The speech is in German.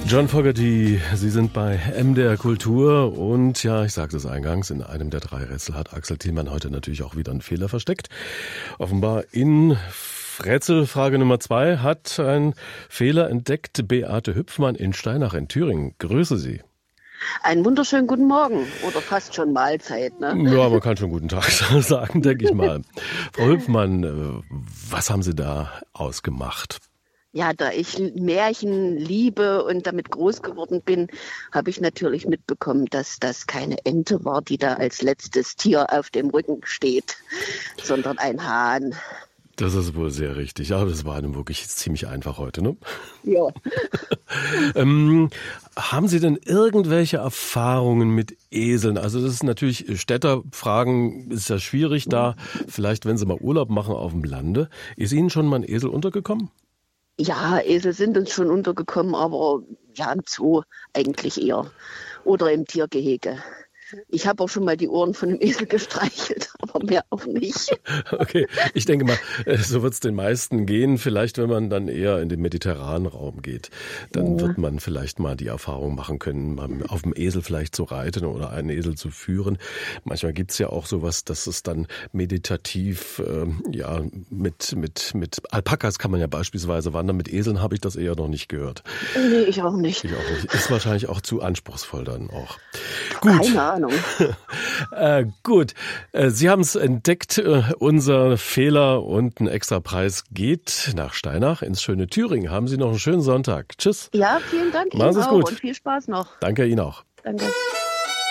John Fogerty, Sie sind bei MDR Kultur und ja, ich sagte es eingangs, in einem der 3 Rätsel hat Axel Thielmann heute natürlich auch wieder einen Fehler versteckt. Offenbar in Rätselfrage Nummer 2 hat ein Fehler entdeckt Beate Hüpfmann in Steinach in Thüringen. Grüße Sie. Einen wunderschönen guten Morgen oder fast schon Mahlzeit, ne? Ja, man kann schon guten Tag sagen, denke ich mal. Frau Hüpfmann, was haben Sie da ausgemacht? Ja, da ich Märchen liebe und damit groß geworden bin, habe ich natürlich mitbekommen, dass das keine Ente war, die da als letztes Tier auf dem Rücken steht, sondern ein Hahn. Das ist wohl sehr richtig. Aber das war einem wirklich ziemlich einfach heute, ne? Ja. Haben Sie denn irgendwelche Erfahrungen mit Eseln? Also das ist natürlich, Städterfragen ist ja schwierig da. Vielleicht, wenn Sie mal Urlaub machen auf dem Lande. Ist Ihnen schon mal ein Esel untergekommen? Ja, Esel sind uns schon untergekommen, aber ja, im Zoo eigentlich eher. Oder im Tiergehege. Ich habe auch schon mal die Ohren von einem Esel gestreichelt, aber mehr auch nicht. Okay, ich denke mal, so wird es den meisten gehen. Vielleicht, wenn man dann eher in den mediterranen Raum geht, dann wird man vielleicht mal die Erfahrung machen können, mal auf dem Esel vielleicht zu reiten oder einen Esel zu führen. Manchmal gibt es ja auch sowas, dass es dann meditativ, ja, mit Alpakas kann man ja beispielsweise wandern. Mit Eseln habe ich das eher noch nicht gehört. Nee, ich auch nicht. Ich auch nicht. Ist wahrscheinlich auch zu anspruchsvoll dann auch. Gut. Keine Ahnung. Gut, Sie haben es entdeckt, unser Fehler und ein extra Preis geht nach Steinach ins schöne Thüringen. Haben Sie noch einen schönen Sonntag. Tschüss. Ja, vielen Dank Machen Sie Ihnen es auch gut. und viel Spaß noch. Danke Ihnen auch. Danke.